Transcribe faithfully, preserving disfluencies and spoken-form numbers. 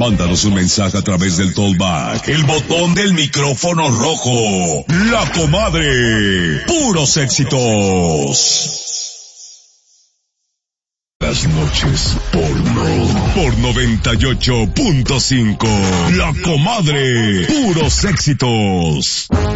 Mándanos un mensaje a través del Tollback, el botón del micrófono rojo. La Comadre. Puros éxitos. Las noches porno por noventa y ocho punto cinco. La Comadre. Puros éxitos.